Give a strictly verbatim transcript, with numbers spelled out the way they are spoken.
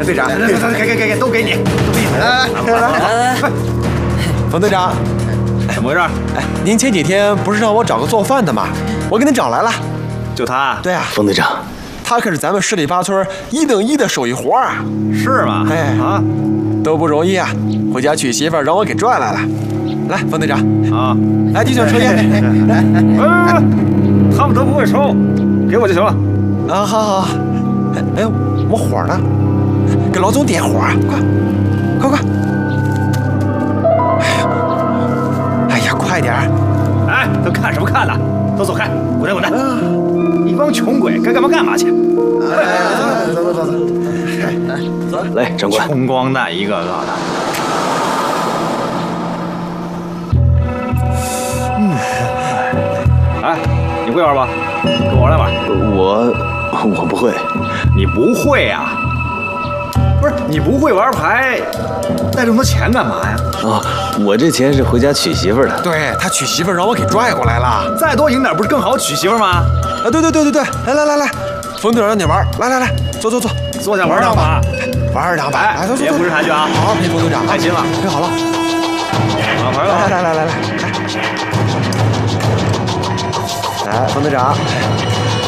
队长，给给给给，都给你，都给你。来来来来， 冯队长， 怎么回事？ 哎，您前几天不是让我找个做饭的吗？我给您找来了。 就他？ 对啊， 冯队长， 他可是咱们十里八村一等一的手艺活啊。 是吗？ 哎啊， 都不容易啊！回家娶媳妇儿让我给拽来了。来，冯队长啊， 来弟兄抽烟。来， 哎，他们都不会抽，给我就行了。 啊，好好。哎，我火呢，给老总点火啊！快，快快！哎呀，哎呀，快点！ 哎，都看什么看呢？都走开，滚蛋滚蛋！一帮穷鬼，该干嘛干嘛去。 哎，走走走走。 走，来，长官。 穷光蛋一个个的。嗯，哎，你会玩吧？跟我来玩。 我我不会。 你不会呀？不是你不会玩牌，带这么多钱干嘛呀？ 啊，我这钱是回家娶媳妇的。 对他娶媳妇让我给拽过来了。 再多赢点不是更好娶媳妇吗？ 啊，对对对对对，来来来来，冯队长让你玩，来来来，坐坐坐， 坐下玩两把， 玩二两把，来坐坐。 别胡吃海酒啊， 好好陪冯队长， 开心了， 陪好了。 玩牌了， 来来来来来来，来冯队长。